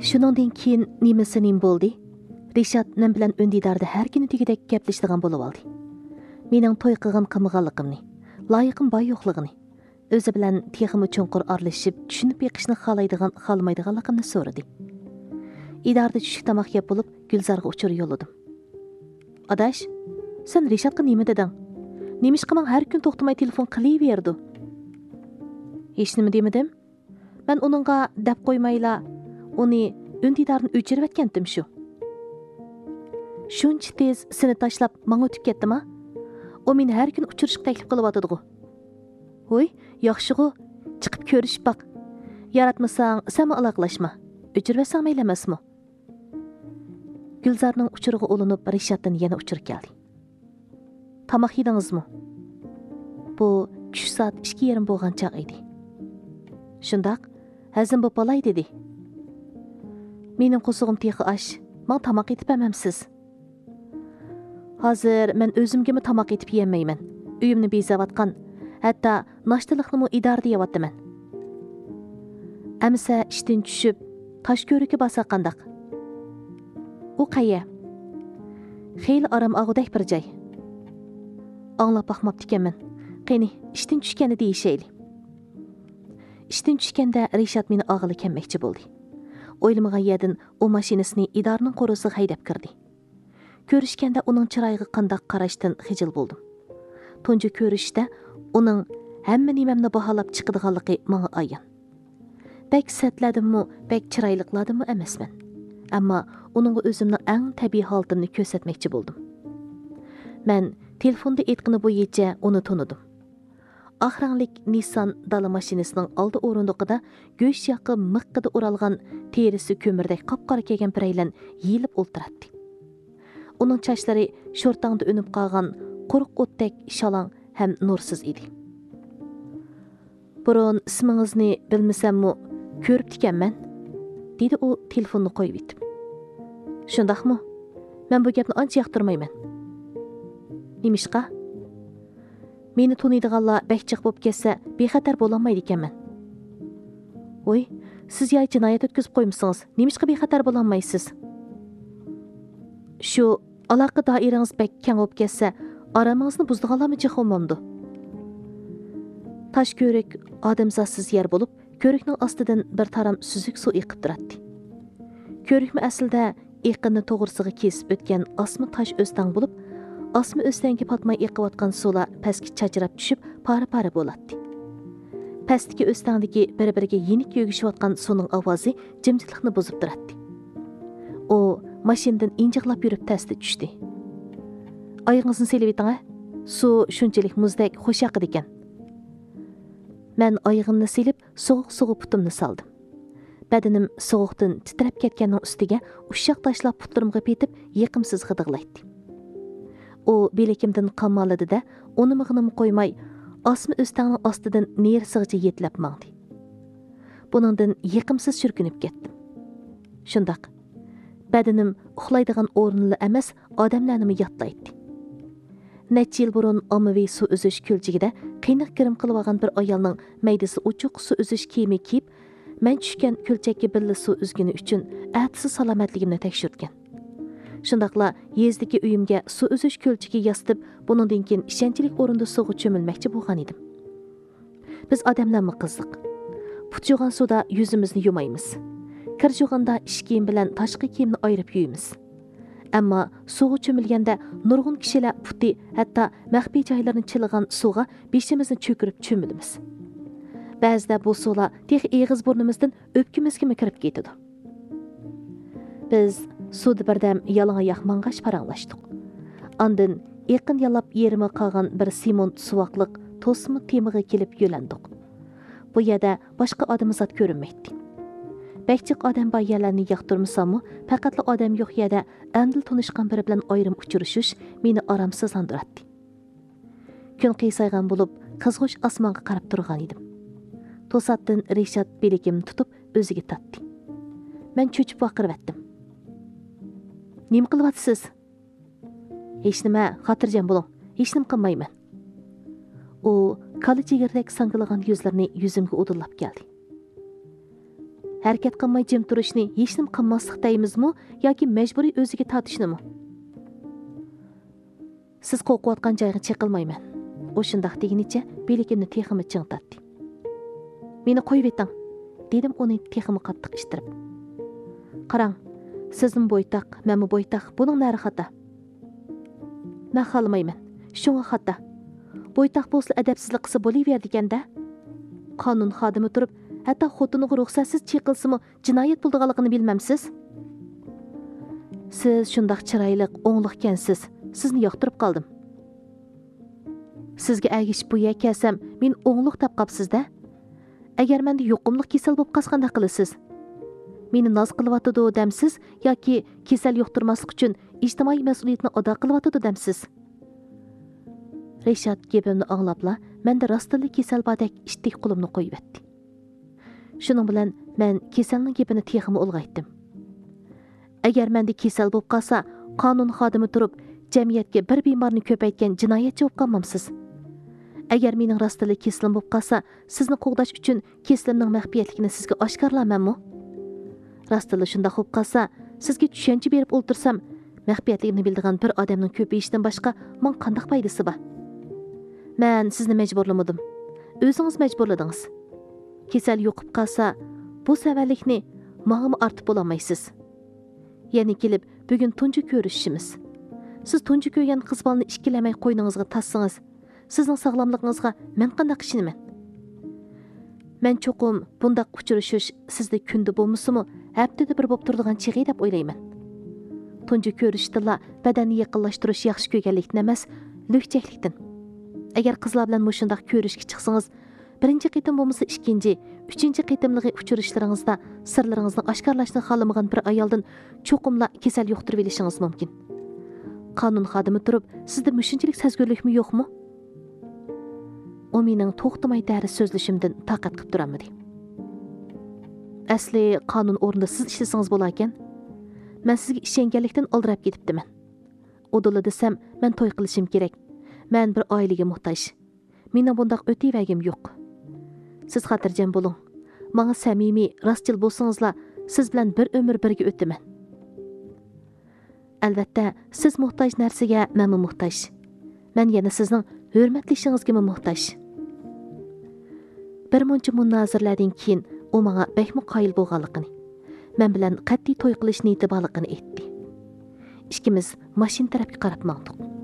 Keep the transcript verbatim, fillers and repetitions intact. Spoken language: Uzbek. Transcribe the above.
Shuningdan keyin nimasi nim bo'ldi? Rishad men bilan Undidarda har kuni degidek gaplashadigan bo'lib oldi. Mening to'y qilgan qilmaganligimni, loyiqim boy yo'qligini, o'zi bilan texmi cho'nqur aralashib, tushunib yiqishni xohlaydigan, xohlamaydiganligimni so'radi. Idarda tushlik tomoq yeb bo'lib, Gulzarga uchur yo'lladim. Adash, sen Rishadga nima deding? Nemishqa men har kun to'xtamay telefon qilaverdi? Hech nima demadim. Men uningga deb qo'ymayla, uni Undidarni o'chirib etgandim shu. Shuncha tez seni tashlab menga o'tib ketdimi? O meni har kun uchirishga taklif qilyotdi-ku. Voy, yaxshi-ku, chiqib ko'rishib baq. Yaratmasang, sen aloqalashma. O'chirvasang mayli emasmi? Gulzarning uchirig'i olinib, Rishaddan yana uchir keldi. Tamoq yedingizmi? Bu tush soat ikki yarim bo'lgan chaq edi. Shundaq, hazm bo'p olay dedi. Mening qo'sug'im texi ash. Men tamoq etib emamsiz. Hozir men o'zimga tamoq etib yemayman. Uyimni bezayotgan, hatto nashtalikni idorada yeyapman. Amsa ishdan tushib, Toshko'rga basa qandaq. U qayya? Xeyli aram og'udak bir joy. Anglab baxmabdi ekanman. Qani, ishdan tushganda deyishayli. Ishdan tushganda Rishad meni og'ili kelmoqchi bo'ldi. O'ylamagan yerdan u mashinasini idorning qo'risiga haydab kirdi. Ko'rishganda uning chiroyiga qandaq qarashdan xijil bo'ldim. Tunji ko'rishda uning hamma nimamni baholab chiqadiganligi menga ayon. Bek satladimmi, bek chiroyliqladimmi emasman. Ammo uningga o'zimning eng tabiiy holatimni ko'rsatmoqchi bo'ldim. Men telefonda aytqini bo'yicha uni tonidim. Oq Nissan dala mashinasining oldi o'rindiqida go'sht yaqi miqqida o'ralgan terisi ko'mirdek qop-qora kelgan piraylan yeyilib o'ltiradi. Uning chochlari sho'rtangda o'nib qolgan quruq o'tdek shalang ham nursiz edi. Burun ismingizni bilmasammi, ko'rib ekanman, dedi u telefonni qo'yib etib. Shundaqmi? Men bu gapni ancha yoqtirmayman. Nimishqa? Meni tuniydiganlar bakchiq bo'lib ketsa, bexatar bo'lolmaydi ekanman. Voy, siz yoy jinoyat o'tkazib qo'ymisiz? Nimishqa bexatar bo'lolmaysiz? Shu aloqa doirangiz bak keng bo'lib ketsa, aramingizni buzdiganlarmi jihomamdi? Toshko'rik odamzotsiz yer bo'lib, ko'rikning ostidan bir taram suzuk suv eqib turadi. Ko'rikmi aslida eqinni to'g'risiga kesib o'tgan osma tosh o'stang bo'lib, osma o'stangi patmay eqiyotgan suvlar pastga chachirab tushib, pari-pari bo'ladi. Pastdagi o'stangdagi bir-biriga yenik yog'ishayotgan suvning ovozi jimjitlikni buzib turadi. U mashinadan injiqlab yurib tasti tushdi. Oyog'ingizni selib eting, suv shunchalik muzdek xo'shaqid ekan. Men oyog'imni selib, sovuq-sovuq putimni soldim. Badanim sovuqdan titrab ketganning ustiga ushshaq tashlab putlarimga petib, yiqimsiz g'idig'laydi. U belakimdan qamaladi-da, uni mig'inim qo'ymay, osma o'stangning ostidan nersig'icha yetlab mangdi. Buningdan yiqimsiz shurkinib ketdim. Shundaq, badanim uxlaydigan o'rnida emas, odamlarni yotlaydi. Necha yil burun ommaviy suv uzish ko'lchigida qiynaq kirim qilib olgan bir ayolning maydasi uchuq suv uzish kiyimi kiyib, men tushgan ko'lchakka billa suv uzgani uchun atisi salomatligimni tekshirtgan. Shundaqla yezdagi uyimga suv uzish ko'lchigi yastib, buningdan keyin ishonchlik o'rinda suvga cho'milmoqchi bo'lgan edim. Biz odamlarmi qiziq. Putjugan suvda yuzimizni yumaymiz. Kir jug'anda ish kiyim bilan tashqi kiyimni ayirib yuyamiz. Ammo suvga cho'milganda nurg'un kishilar puti, hatto maxfiy joylarni chiligan suvga beshimizni cho'kirib cho'milamiz. Ba'zida bu suvlar tex eg'iz burnimizdan o'pkimizga kirib ketadi. Biz suvda birdam yalang'oyoq mang'ash paranglashdik. Ondan yaqin yalab yerime qolgan bir simon suvoqliq to'sma temiga kelib yo'landik. Bu yerda boshqa odamzod ko'rinmaydi. Bekchiq odam bor yerlarni yoqtirmasammi, faqatla odam yo'q yerda andil tunishgan biri bilan ayrim uchrashish meni oromsizlantiradi. Kun qiysaygan bo'lib, qizg'ish osmonga qarab turgan edim. To'satdan Rishad beligimni tutib o'ziga tatdi. Men cho'chib vaqirvatdim. Nima qilyapsiz? Hech nima, xotirjam bo'ling. Hech nima qilmayman. U kali jigirdek sangilagan yuzlarini yuzimga o'dillab keldi. harakat qilmay jim turishni hech nima qilmaslik deymizmi yoki majburiy o'ziga tortishnimi? Siz qo'rqayotgan joyga chiqilmayman. O shundoq deginicha beligimni teximi chingtatdi. Meni qo'yib eting, dedim uni teximi qattiq ishtirib. Qarang, sizmi bo'ytaq, menmi bo'ytaq, buning nari xata. Men xalmayman. Shunga xata. Bo'ytaq bo'lsa adabsizlik qilsa bo'laverdi ekanda. Qonun xodimi turib, hatto xotiniga ruxsatsiz chiqilsimi jinoyat bo'lganligini bilmamsiz? Siz shundoq chiroyli, o'nglik ekansiz. Sizni yoqtirib qoldim. Sizga ergishib bu yerga kelsam, men o'nglik deb qopsiz-da. Agar menda yuqumlik kasal bo'lib qolsa qanday qilasiz? Meni noz qilyotidi demsiz yoki kasal yuqtirmaslik uchun ijtimoiy mas'uliyatni ado qilyotidi demsiz? Reshad gapimni anglabla, menda rostli kasal bordek ishtik qo'limni qo'yib etdi. Shuning bilan men kasalning gapini teximi ulg'aytdim. Agar menda kasal bo'lib qolsa, qonun xodimi turib, jamiyatga bir bemorni ko'paytgan jinoyatchi bo'lib qolmamsiz. Agar mening rostli kasalim bo'lib qolsa, sizni qo'g'dash uchun kasalimning maxfiyatligini sizga oshkorlamanmi? Rostli shunday bo'lib qolsa, sizga tushuncha berib o'ltirsam, maxfiyatligini bildigan bir odamning ko'payishidan boshqa men qanday foydasi bor? Men sizni majburlamadim. O'zingiz majburladingiz. Kasal yo'qib qolsa, bu savallikni menga ortib bo'lmaysiz. Ya'ni kelib, bugun tunji ko'rishishimiz. Siz tunji ko'rgan qiz bolani ikkilamay qo'yningizga tassangiz, sizning sog'lomligingizga men qanday qishinaman? Men cho'qim bundaq uchrashish sizda kunda bo'lmasimi, haftada bir bo'lib turadigan chig'i deb o'ylayman. Tunji ko'rishdilla badanni yaqinlashtirish yaxshi ko'rganlikdan emas, lo'kchaklikdan. Agar qizlar bilan mushundaq ko'rishga chiqsangiz, birinchi qitim bo'lmasa ikkinchi, uchinchi qitimligi uchrashlaringizda sirlaringizni oshkorlashni xohlamagan bir ayoldan cho'qimla kasal yuqtirib olishingiz mumkin. Qonun xodimi turib, sizda mushunchalik sezgirlikmi yo'qmi? O mening to'xtamay dars so'zlashimdan taqat qilib turamadi. Asli qonun o'rnida siz ishlasangiz bo'lar ekan. Men sizga ishonganlikdan oldirab ketibdiman. O'dili desam, men to'y qilishim kerak. Men bir oilaga muhtoj. Mening bundaq o'tayvergim yo'q. Siz xotirjam bo'ling. Menga samimiy, rostchil bo'lsangizlar, siz bilan bir umr birga o'taman. Albatta, siz muhtoj narsaga men muhtoj. Men yana sizning hurmatlishingizga muhtoj. Bir muncha munozirlardan keyin u menga bekmi qoyil bo'lganligini, men bilan qat'iy to'y qilish niyati borligini aytdi. Ikkimiz mashina tarafga qarab mangdik.